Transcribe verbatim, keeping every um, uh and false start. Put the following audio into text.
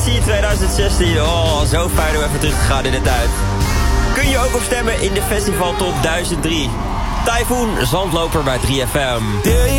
Eurovisie twintig zestien. Oh, zo fijn om even terug te gaan in de tijd. Kun je ook op stemmen in de Festival Top duizend drie. Typhoon, Zandloper bij drie F M.